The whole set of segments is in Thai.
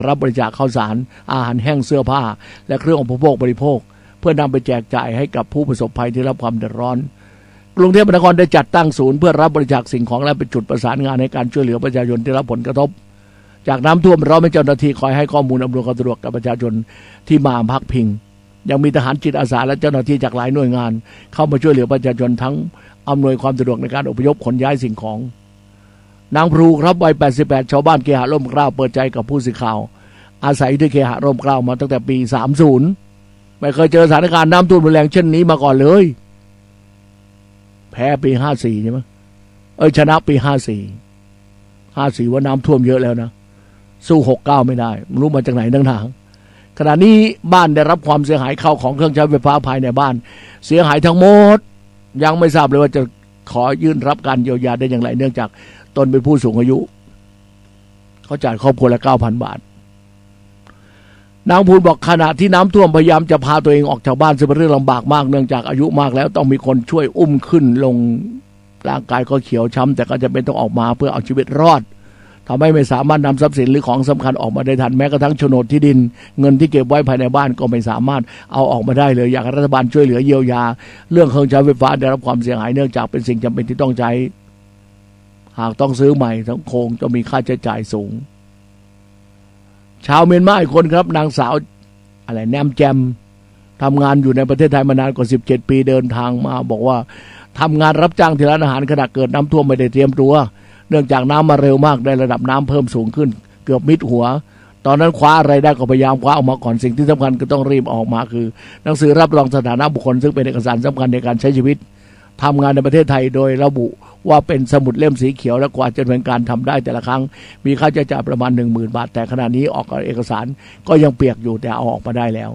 รับบริจาคข้าวสารอาหารแห้งเสื้อผ้าและเครื่องอุปโภคบริโภคเพื่อนำไปแจกจ่ายให้กับผู้ประสบภัยที่รับความเดือดร้อนกรุงเทพมหานครได้จัดตั้งศูนย์เพื่อรับบริจาคสิ่งของและเป็นจุดประสานงานในการช่วยเหลือประชาชนที่รับผลกระทบจากน้ำท่วมเราเป็นเจ้าหน้าที่คอยให้ข้อมูลอำนวยความสะดวกกับประชาชนที่มาพักพิงยังมีทหารจิตอาสาและเจ้าหน้าที่จากหลายหน่วยงานเข้ามาช่วยเหลือประชาชนทั้งอำนวยความสะดวกในการอพยพขนย้ายสิ่งของนางพลูครับวัย88ชาวบ้านเคหะร่มเกล้าเปิดใจกับผู้สื่อข่าวอาศัยที่เคหะร่มเกล้ามาตั้งแต่ปี30ไม่เคยเจอสถานการณ์น้ำท่วมรุนแรงเช่นนี้มาก่อนเลยแพ้ปี54ใช่ไหมชนะปี54ว่าน้ำท่วมเยอะแล้วนะสู้69ไม่ได้รู้มาจากไหนทั้งทางขณะนี้บ้านได้รับความเสียหายเข้าของเครื่องใช้ไฟฟ้าภายในบ้านเสียหายทั้งหมดยังไม่ทราบเลยว่าจะขอยื่นรับการเยียวยาได้อย่างไรเนื่องจากตนเป็นผู้สูงอายุเขาจ่ายครอบครัวละ 9,000 บาทนางพูนบอกขณะที่น้ำท่วมพยายามจะพาตัวเองออกจากบ้านซึ่งเป็นเรื่องลำบากมากเนื่องจากอายุมากแล้วต้องมีคนช่วยอุ้มขึ้นลงร่างกายก็เขียวช้ำแต่ก็จะเป็นต้องออกมาเพื่อเอาชีวิตรอดทำให้ไม่สามารถนำทรัพย์สินหรือของสำคัญออกมาได้ทันแม้กระทั่งโฉนดที่ดินเงินที่เก็บไว้ภายในบ้านก็ไม่สามารถเอาออกมาได้เลยอยากให้รัฐบาลช่วยเหลือเยียวยาเรื่องเครื่องใช้ไฟฟ้าได้รับความเสียหายเนื่องจากเป็นสิ่งจำเป็นที่ต้องใช้หากต้องซื้อใหม่ทั้งคงจะมีค่าใช้จ่ายสูงชาวเมียนมาอีกคนครับนางสาวแนมแจมทำงานอยู่ในประเทศไทยมานานกว่า17 ปีเดินทางมาบอกว่าทำงานรับจ้างที่ร้านอาหารขณะเกิดน้ำท่วมไม่ได้เตรียมตัวเนื่องจากน้ำมาเร็วมากได้ระดับน้ำเพิ่มสูงขึ้นเกือบมิดหัวตอนนั้นคว้าอะไรได้ก็พยายามคว้าออกมาก่อนสิ่งที่สำคัญก็ต้องรีบออกมาคือหนังสือรับรองสถานะบุคคลซึ่งเป็นเอกสารสำคัญในการใช้ชีวิตทำงานในประเทศไทยโดยระบุว่าเป็นสมุดเล่มสีเขียวและกว่าจะเป็นการทำได้แต่ละครั้งมีค่าใช้จ่ายประมาณ 10,000 บาทแต่ขณะนี้ออกเอกสารก็ยังเปียกอยู่แต่เอาออกมาได้แล้ว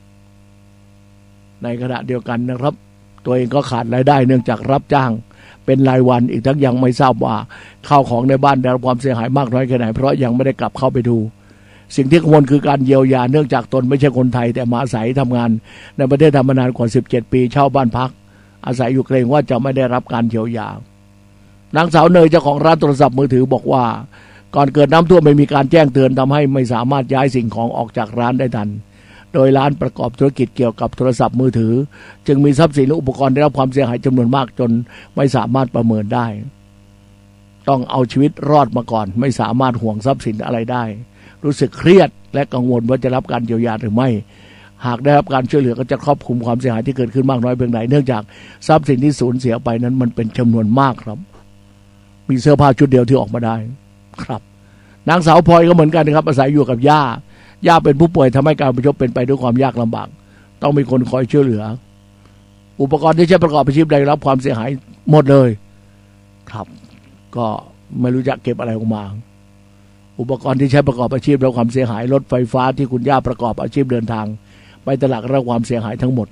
ในขณะเดียวกันนะครับตัวเองก็ขาดรายได้เนื่องจากรับจ้างเป็นรายวันอีกทั้งยังไม่ทราบว่าข้าวของในบ้านได้รับความเสียหายมากน้อยแค่ไหนเพราะยังไม่ได้กลับเข้าไปดูสิ่งที่กังวลคือการเยียวยาเนื่องจากตนไม่ใช่คนไทยแต่มาอาศัยทำงานในประเทศมานานกว่า17 ปีเช่าบ้านพักอาศัยอยู่เกรงว่าจะไม่ได้รับการเยียวยานางสาวเนยเจ้าของร้านโทรศัพท์มือถือบอกว่าก่อนเกิดน้ำท่วมไม่มีการแจ้งเตือนทำให้ไม่สามารถย้ายสิ่งของออกจากร้านได้ทันโดยร้านประกอบธุรกิจเกี่ยวกับโทรศัพท์มือถือจึงมีทรัพย์สินและอุปกรณ์ได้รับความเสียหายจำนวนมากจนไม่สามารถประเมินได้ต้องเอาชีวิตรอดมาก่อนไม่สามารถห่วงทรัพย์สินอะไรได้รู้สึกเครียดและกังวลว่าจะรับการเยียวยาหรือไม่หากได้รับการช่วยเหลือก็จะครอบคลุมความเสียหายที่เกิดขึ้นมากน้อยเพียงใดเนื่องจากทรัพย์สินที่สูญเสียไปนั้นมันเป็นจำนวนมากครับมีเสื้อผ้าชุดเดียวที่ออกมาได้ครับนางสาวพลอยก็เหมือนกันนะครับอาศัยอยู่กับย่าเป็นผู้ป่วยทำให้การอพยพเป็นไปด้วยความยากลำบากต้องมีคนคอยช่วยเหลืออุปกรณ์ที่ใช้ประกอบอาชีพได้รับความเสียหายหมดเลยครับก็ไม่รู้จะเก็บอะไรออกมาอุปกรณ์ที่ใช้ประกอบอาชีพได้รับความเสียหายรถไฟฟ้าที่คุณย่าประกอบอาชีพเดินทางไปตลาดรับความเสียหายทั้งหมด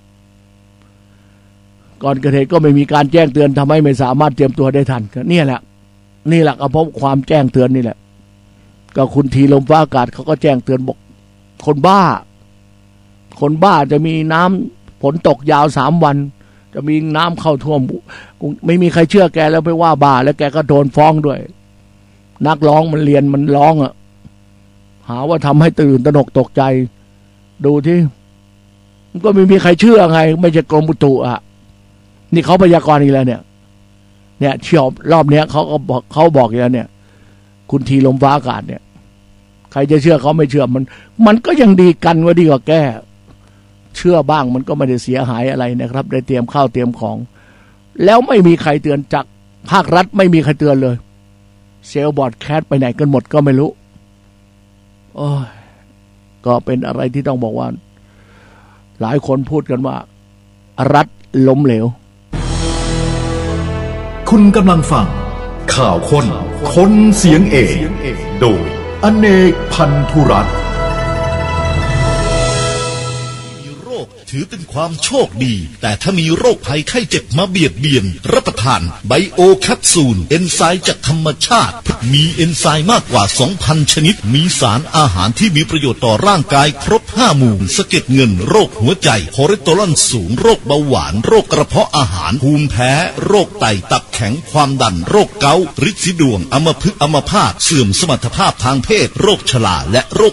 ก่อนเกิดเหตุก็ไม่มีการแจ้งเตือนทำให้ไม่สามารถเตรียมตัวได้ทันนี่แหละก็เพราะความแจ้งเตือนนี่แหละก็คุณทีลมฟ้าอากาศเขาก็แจ้งเตือนบอกคนบ้าจะมีน้ำฝนตกยาว3 วันจะมีน้ำเข้าท่วมไม่มีใครเชื่อแกแล้วไปว่าบ้าแล้วแกก็โดนฟ้องด้วยนักร้องมันเรียนมันร้องหาว่าทำให้ตื่นตระหนกตกใจดูที่มันก็ไม่มีใครเชื่อไงไม่ใช่กรมอุตุนี่เขาพยากรณ์อีกแล้วเนี่ยเชี่ยวรอบเนี้ยเขาบอกอย่างนี้คุณทีลมฟ้าอากาศเนี่ยใครจะเชื่อเขาไม่เชื่อมันก็ยังดีกันว่าดีกว่าแก้เชื่อบ้างมันก็ไม่ได้เสียหายอะไรนะครับได้เตรียมข้าวเตรียมของแล้วไม่มีใครเตือนจากภาครัฐไม่มีใครเตือนเลยเซลล์บอร์ดแคสไปไหนกันหมดก็ไม่รู้ก็เป็นอะไรที่ต้องบอกว่าหลายคนพูดกันว่ารัฐล้มเหลวคุณกำลังฟังข่าวคนเสียงเอกโดยอเนกพันธุรัตน์มีโรคถือเป็นความโชคดีแต่ถ้ามีโรคภัยไข้เจ็บมาเบียดเบียนรับประทานไบโอแคปซูลเอนไซม์จากธรรมชาติมีเอนไซม์มากกว่า 2,000 ชนิดมีสารอาหารที่มีประโยชน์ต่อร่างกายครบ5 หมู่สะเก็ดเงินโรคหัวใจคอเลสเตอรอลสูงโรคเบาหวานโรคกระเพาะอาหารภูมิแพ้โรคไตตับแข็งความดันโรคเกาต์ฤทธิ์สีดวงอัมพฤกษ์อัมพาตเสื่อมสมรรถภาพทางเพศโรคชราและโรค